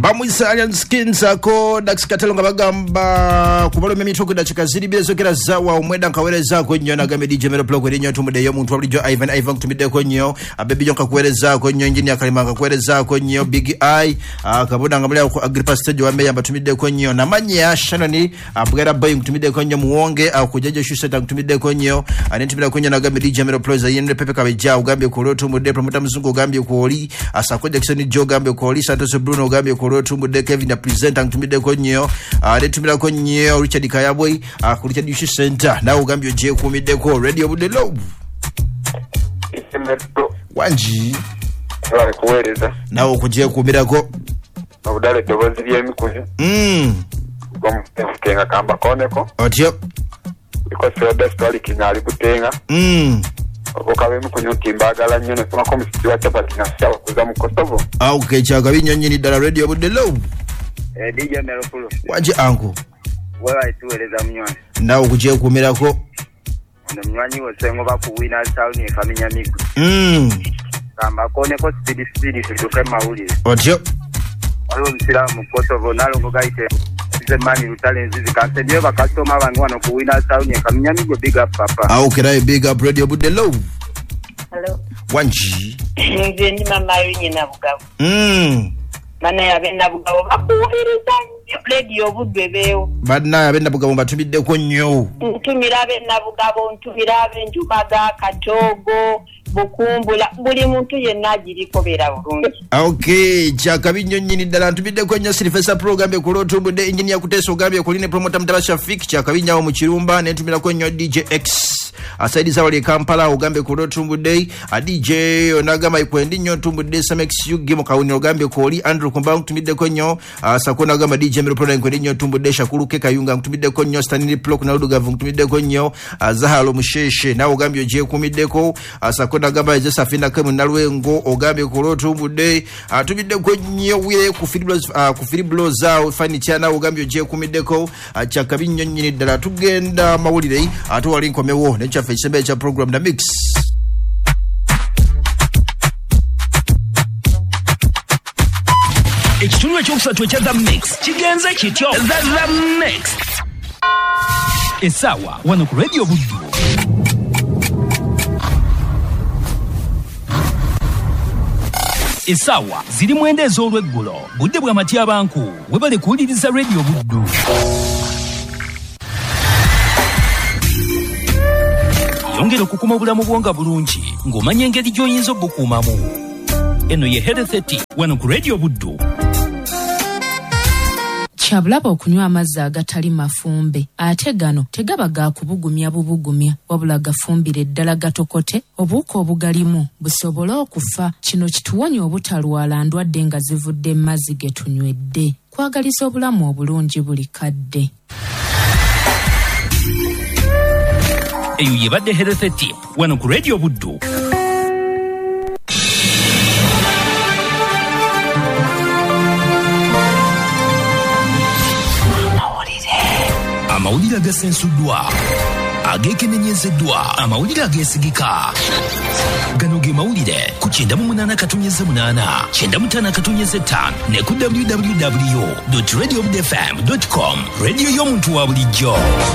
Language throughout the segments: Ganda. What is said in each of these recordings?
Bamwisa Alien Skins ako Dax Katalonga bagamba kubalo memitoko da chikaziri bezo kera zawa umweda nkawereza ko nyo na game DJ Mero Plug rinyo tumude yo muntu walijo Ivan tumide ko nyo abebijo nkakuwereza ko nyo engineer kalima nkakuwereza ko nyo Big Eye akaboda ngamulya ko Agrippa Stage wambe yamba tumide ko nyo na manya Shanoni abugera boy tumide ko nyo muwonge akujeje shuseta tumide ko nyo anetumide ko nyo na game DJ Mero Plug yende pepe kabeja ugambe ko roto mude promoter mzungu ugambe ko oli asako Jackson Joe gambe ko oli Santos Bruno gambe ko roto mude Kevin na presenter tumide ko nyo tumide ko nyo Richard Kayaboy ku Richard Yushi Center na ugambe je kumide ko Radio Budelo wanji wale kueleza na ukuje kumirako abudale dobozi by'emikuju gomukenga kamba koneko otyo iko soda story kinali butenga okabe emikuju kimbagala nnyo ne kuma komisiti wa chapati na sawa kuza mu Kosovo kechaga binyonyini dala Radio Budelo DJ Mero Plug wanji angu wewe tueleza mnyoni na ukuje kumirako mnywanyi wose ngo bakuwina town efaminya miku kamba koneko speed tuduke mawuli otyo alo msiramu Kosovo nalo ngo gaite zemani rutale nzizi kanse ndio bakastoma bangu wano kuwina town efaminya miku big up papa big up Radio Budelo hello wanji nje ndi mama yina bugabo mana yabenda bugabo bakuwiriza Radio Budelo badna yabenda bugabo batumide ko nyo ntumirabe nabugabo ntumirabe njumaga katogo bukumbula buli muntu yenna giriko bera bulungi chaka binyonyini dala ntubide ko nya Silvester program ku roto bude engineer kuteso gambe kuline promoter mtaba Shafik chaka binyawo mu kirumba ne ntumira ko nyo DJ X asaidi zawali Kampala ugambe ku roto bude DJ onagama ikwendi nyo tumbude Samex yugi mu kawuni ugambe ko oli Andrew Kumba ntumide ko nyo sakona gama DJ Mero Plug ikwendi nyo tumbude Shakuru ke kayunga ntumide ko nyo Stanley Plug na Lugavu ntumide ko nyo Zahalo Musheshe na ugambe je kumide ko sakona gaba je Safina kemu nalwengo ogambe ko roto bude tumide ko nyo wile ku Filiblos zao furniture na ugambe je kumide ko chaka binyonyini dala tugenda mawulire atu wali nkomewo ne cha feshembe cha program na mix ekitundu ekyokusatu ekya The Mix kigenze kityo The Mix esawa wano ku Radio Buddu esawa ziri mwende ez'olweggulo budde bwa Matya Banku webale kuwuliriza Radio Buddu yongera okukuma obulamu bwonga bulungi ng'omanya engeri gy'oyinza obukuumamu eno ye Health 30 wano ku Radio Buddu kyabulaba okunywa amazzi agatali mafumbe ate gano tegaba ga kubugumya bubugumya wabula gafumbire ddala gatokote obuuka obugalimu busobole okufa kino kituwonya obutalwala ndwadde nga zivudde mazzi ge tunywedde kwagaliza obulamu obulungi buli kadde eyo yebadde Health 30 wano ku Radio Buddu amawulire agasensuddwa agekenenyezeddwa amawulire agesigika gano ge mawulire ku 98.8 95.5 ne ku www.radiobudfm.com radio y'omuntu wa bulijjo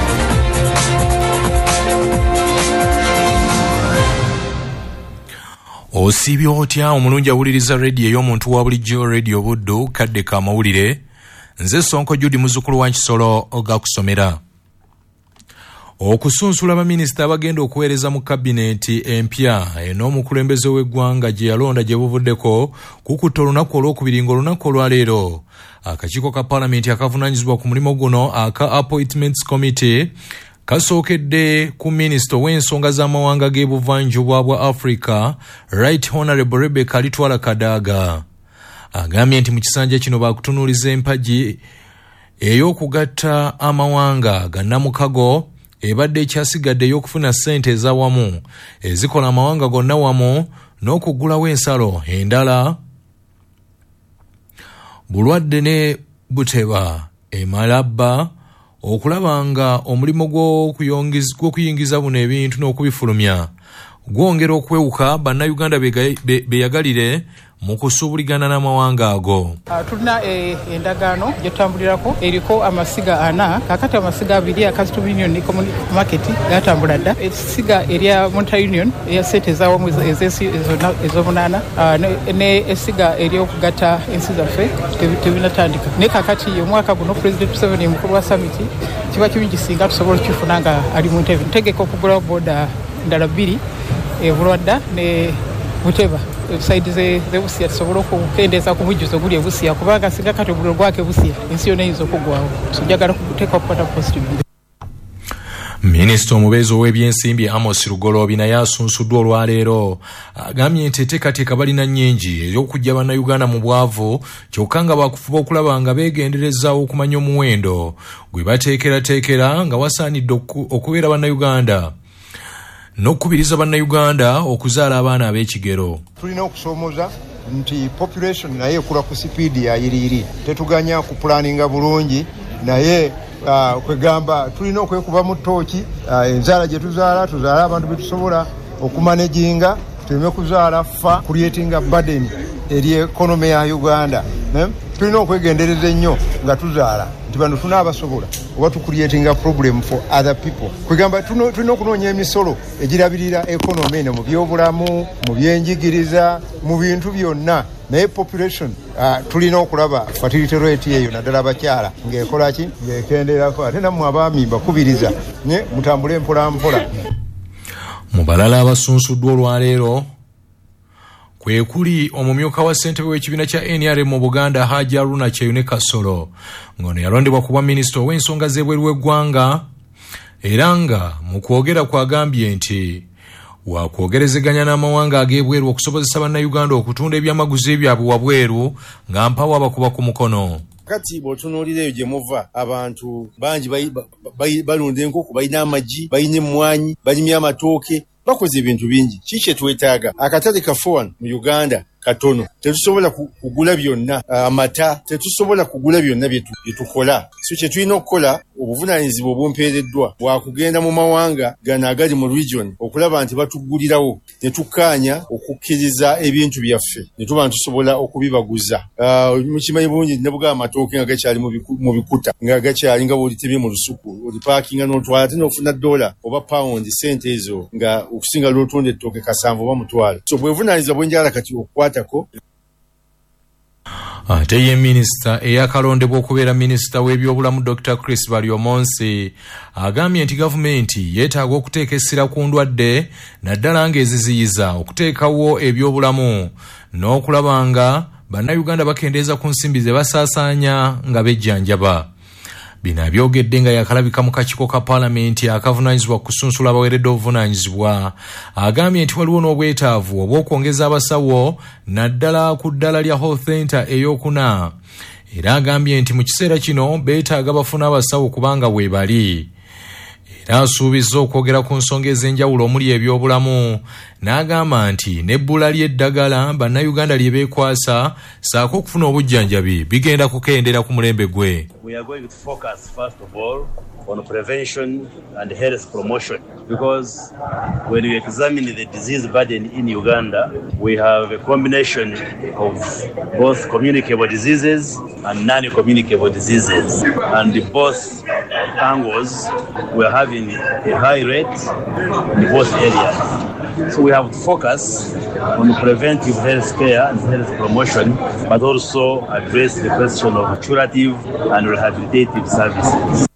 osibye otya omulungi awuliriza radio y'omuntu wa bulijjo Radio Buddu kadde ka mawulire nze Sonko Judy muzukulu wa Kisolo ogakusomera okusunsula abaminisita abagenda okuweereza mu kabineti empya n'omukulembeze w'eggwanga gye yalonda gye buvuddeko kukutta olunaku olw'okubiri ng'olunaku olwaleero akakiiko ka palamenti akavunaanyizibwa ku mulimu guno aka Appointments Committee kasookedde ku minisita w'ensonga z'amawanga g'ebuvanjuba bwa Africa Right Honorable Rebecca Litwala Kadaga agambye nti mu kisanja kino bakutunuuliza empagi ey'okugatta amawanga gannamukago ebadde ekyasigadde ey'okufuna ssente ez'awamu ezikola amawanga gonna wamu n'okuggulawo ensalo endala bulwadde ne buteba emalabba okulaba nga omulimu gw'okuyingiza buno ebintu n'okubifulumya gwongera okwewuka bannayuganda beyagalire mu kusuubuligana n'amawanga ago. Tulina endagaano gyetutambulirako eriko amasiga 4 kakati amasiga 2 Kasito Union Community Market gatambula dda esiga erya Monta Union eya sente ez'awamu ez'omunaana ne esiga ery'okugatta ensi zaffe tebinatandika naye kakati omwaka guno President Museveni mukulu wa summit kiba kirungi singa tusobola okifuna nga ali mu ntebe ntegeka okugulawo booda ndala 2 Bulwadda ne Buteba side ze Busia tusobola okukendeeza ku bujjuzo guli Busia kubanga singa kati obulo gwake Busia ensi yonna eyinza okugwawo njagala kuteeka okukwata positive. Minisita omubeezi ow'ebyensimbi Amos Lugoloobi naye asunsuddwa olwaleero agambye nti enteekateeka balina nnyingi ey'okujja bannayuganda mu bwavu kyokka nga bakufuba okulaba nga beegendereza okumanya omuwendo gwe bateekerateekera nga wasaanidde okubeera bannayuganda n'okubiriza bannayuganda okuzaala abaana ab'ekigero. Tulina okusoomoza nti population naye ekula ku sipiidi ya yiriiri tetuganya kupulaninga bulungi naye kwegamba tulina okwekuba mu ttooki enzaala gye tuzaala abantu be tusobola okumaneginga tuleme kuzaala fa creatinga burden eri economy ya Uganda. Tulina okwegendereza ennyo nga tuzaala nti bano tunaabasobola oba tucreatinga problem for other people. Kwegamba tulina okunoonya emisolo egirabirira economy eno mu byobulamu mu byenjigiriza mu bintu byonna naye population tulina okulaba fertility rate eyo naddala abakyala ng'ekola ki ng'ekenderako ate nammwe abaami mbakubiriza mutambule mpolampola. Mu balala abasunsuddwa olwaleero kwe kuli omumyuka wa ssentebe w'ekibiina kya NRM mu Buganda Hajji Haruna Kyeyune Kasolo ng'ono yalondebwa kuba minisita ow'ensonga z'ebweru w'eggwanga era nga mu kwogera kwagambye nti wakwogerezeganya n'amawanga ag'ebweru okusobozesa bannayuganda okutunda ebyamaguzi byabwe wabweru nga mpawo abakuba ku mukono. Kati bw'otunuulira eyo gye muva abantu bangi balunda enkoko balina amagi balina emmwanyi balimya amatooke bakoze ebintu bingi kiki twetaaga akatale kafe wano mu Uganda katono tetusobola kugula byonna amata tetusobola kugula byonna byetukola so kye tulina okukola obuvunaanyizibwa obumpeereddwa bwakugenda mu mawanga gano agali mu region okulaba nti batugulirawo ne tukkaanya okukkiriza ebintu byaffe ne tuba ntusobola okubibaguza mukimanyi bulungi ne bugaba amatooke nga gakyali mu bikuta nga gakyali nga bw'olitebye mu lusuku olipaakinga n'otwala ate n'ofuna $1 oba pound sente ezo nga okusinga lw'otunda ettooke kasanvu oba mutwalo so bwevunaanyizibwa bwenjala kati okukwatako. Ate ye minisita eyakalondebwa okubeera minisita w'ebyobulamu Dr. Chris Baryomonsi agambye nti gavumenti yeetaaga okuteeka essira ku ndwadde naddala ng'eziziyiza okuteekawo ebyobulamu n'okulaba nga bannayuganda bakendeeza ku nsimbi ze basaasaanya nga bejjanjaba. Bino abyogedde nga yakalabika mu kakiiko ka paalamenti akavunaanyizibwa kusunsula abaweredde obuvunaanyizibwa agambye nti waliwo n'obwetaavu obw'okwongeza abasawo naddala ku ddala lya health center ey'okuna era agambye nti mu kiseera kino beetaaga bafuna abasawo kubanga weebali era asuubizza okwogera ku nsonga ez'enjawulo omuli ebyobulamu n'agamba nti n'ebbula ly'eddagala bannayuganda lye beekwasa saako okufuna obujjanjabi bigenda kukendera ku mulembe gwe. We are going to focus first of all on prevention and health promotion because when we examine the disease burden in Uganda, we have a combination of both communicable diseases and non-communicable diseases, and both angles we are having a high rate in both areas. So we have to focus on preventive health care and health promotion, but also address the question of curative and rehabilitative services.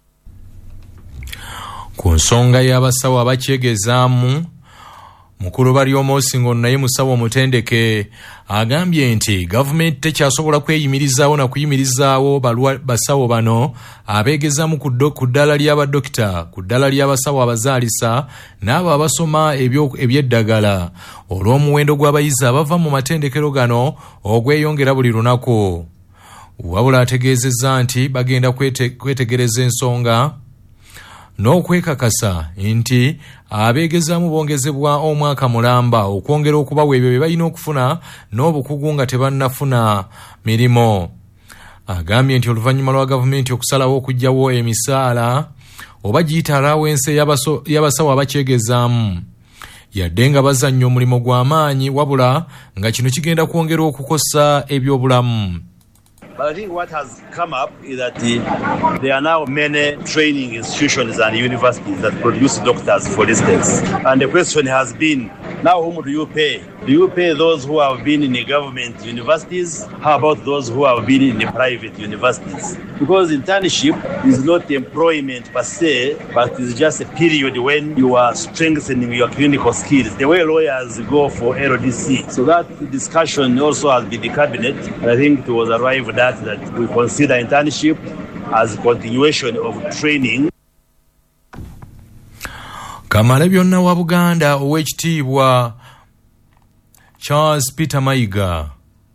Ku nsonga y'abasawo abakyegezaamu mukulu Baryomonsi ng'ono naye musawo omutendeke agambye nti gavumenti tekyasobola kweyimirizaawo na kuyimirizaawo basawo bano abeegezaamu ku ddala ly'abadokita ku ddala ly'abasawo abazaalisa n'abo abasoma eby'eddagala olw'omuwendo gw'abayizi abava mu matendekero gano ogweyongera buli lunaku. Wabula ategeezezza nti bagenda kwetegereza ensonga n'okwekakasa nti abeegezaamu bongezebwa omwaka mulamba okwongera okubawa ebyo bye balina okufuna n'obukugu nga tebannafuna mirimu. Agambye nti oluvannyuma lwa gavumenti okusalawo okuggyawo emisaala oba giyita alaawensi y'abasawo abakyegezaamu yadde nga bazannya omulimu gw'amaanyi wabula nga kino kigenda kwongera okukosa ebyobulamu. But I think what has come up is that there are now many training institutions and universities that produce doctors, for instance. And the question has been, now whom do you pay? Do you pay those who have been in the government universities? How about those who have been in the private universities? Because internship is not employment per se, but it's just a period when you are strengthening your clinical skills, the way lawyers go for LDC. So that discussion also has been the cabinet, and I think it was arrived at that we consider internship as a continuation of training. Kamalabyonna wa Buganda ow'ekitiibwa Charles Peter Mayiga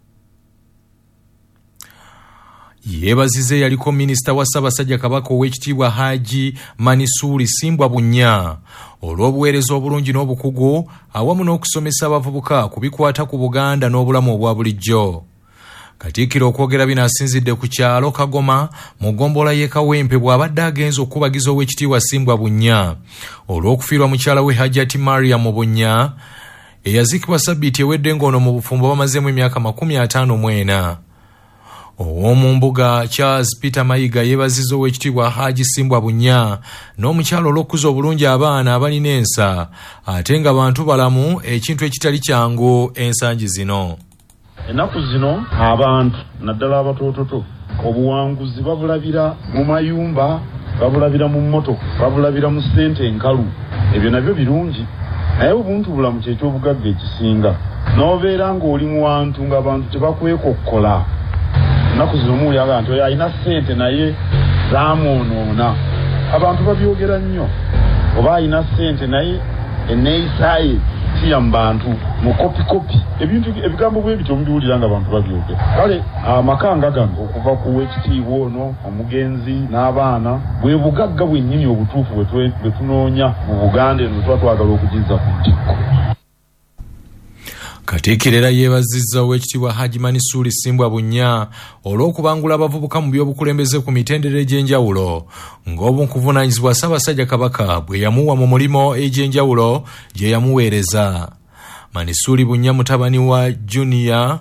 yeebazize yaliko minisita wa Ssaabasajja Kabaka ow'ekitiibwa Haji Manisuli Simbwa Bunnya olw'obuweereza obulungi n'obukugu awamu n'okusomesa abavubuka ku bikwata ku Buganda n'obulamu obwa bulijjo. Katikkiro okwogera bino asinzidde ku kyalo Kagoma mu ggombolola y'e Kawempe bw'abadde agenza okubagiza ow'ekitiibwa Simbwa Bunnya olw'okufiirwa mukyala we Hajati Mariam Bunnya eyaziikibwa Ssabbiiti ewedde ng'ono mu bufumbo bamazeemu emyaka 54. Ow'omu mbuga Charles Peter Mayiga yeebazizza ow'ekitiibwa Haji Simbwa Bunnya n'omukyalo olw'okukuza obulungi abaana abalina ensa ate nga bantu balamu ekintu ekitali kyangu ensangi zino. Ennaku zino abantu naddala abatoototo obuwanguzi babulabira mu mayumba, babulabira mu mmotoka, babulabira mu ssente enkalu. Ebyo nabyo birungi naye obuntu bulamu ky'ekyobugagga ekisinga n'obeera ng'oli mu wantu ng'abantu tebakwekokkola. Ennaku zino muwulira abantu oyo alina ssente naye zaamwonoona. Abantu babyogera nnyo. Oba alina ssente naye enneeyisa ye siya mu bantu mu kopikopi. Ebigambo bwe bityo mubiwulira nga abantu babyogera. Kale amaka nga gange okuva ku w'ekitiibwa ono omugenzi n'abaana bwe bugagga bwennyini obutuufu bwe tunoonya mu Buganda eno tuba twagala okugizza ku ntikko. Katikkiro era yeebazizza ow'ekitiibwa Haji Manisuli Simbwa Bunnya olw'okubangula abavubuka mu by'obukulembeze ku mitendera egy'enjawulo ng'obukuvunaanyizibwa Ssaabasajja Kabaka bwe yamuwa mu mulimo egy'enjawulo gye yamuweereza. Manisuli Bunnya mutabani wa Junior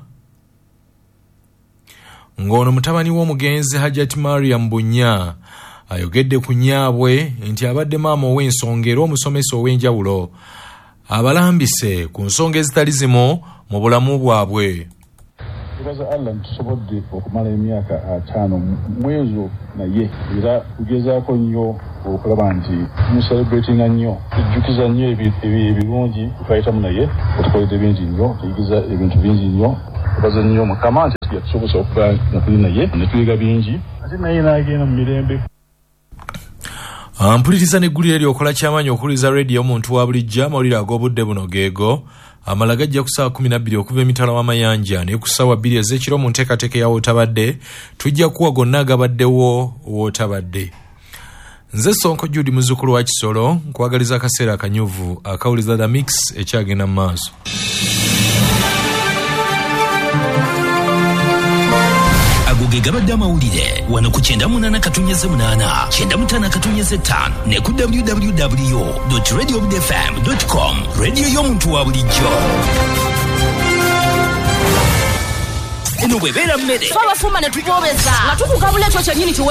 ng'ono mutabani w'omugenzi Hajati Mariam Bunnya ayogedde ku nnyabwe nti abadde maama ow'ensonga era omusomesa ow'enjawulo abalambise ku nsonga ezitali zimu mu bulamu bwabwe. Tubaza Allah tusobodde okumala emyaka 5 mwezo naye era tugezaako nnyo okulaba nti muselebratinga nnyo tujjukiza nnyo ebirungi twayitamu naye otukoledde bingi nnyo tuyigiza ebintu bingi nnyo. Tubaza nnyo Mukama nti yatusobosa okuba nakuli naye ne tuyiga bingi ate naye n'agenda mu mirembe. Mpuliriza n'eggulire lyokola ky'amaanyi okuwuliriza radio omuntu wa bulijjo amawulire ag'obudde buno geego amala gajja ku ssaawa 12 okuva emitala w'amayanja ne ku ssaawa 2 ez'ekiro mu nteekateeka ya wootabadde tujja kuwa gonna agabaddewo wootabadde. Nze Sonko Judy muzzukulu wa Kisolo nkwagaliza akaseera akanyuvu akawuliza The Mix ekyagenda mu maaso. Agoge gabadde amawulire wano ku 98.8 95 ne ku www.radiobudfm.com radio y'omuntu wa bulijjo. Eno bwebeera mmere twabafuma ne tubobeza nga tukugabula ekyo kyennyini